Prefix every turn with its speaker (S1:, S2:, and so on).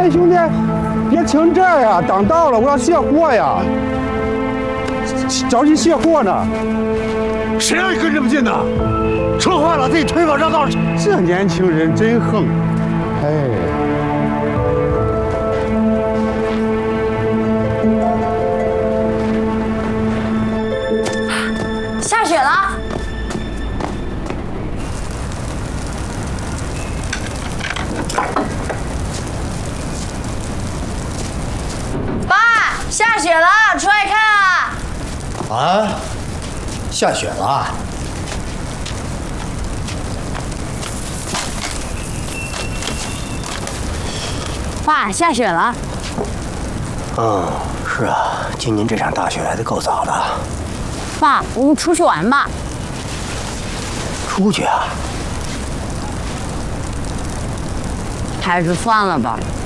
S1: 哎，兄弟，别停这儿呀！挡道了，我要卸货呀，着急卸货呢。
S2: 谁让你跟这么近呢？车坏了自己推往绕道去。
S1: 这年轻人真横，哎。
S3: 下雪了。 下雪了，出来看啊！
S4: 啊，下雪了。
S3: 爸，下雪了。
S4: 是啊，今年这场大雪来得够早的。
S3: 爸，我们出去玩吧。
S4: 出去啊？
S3: 还是算了吧。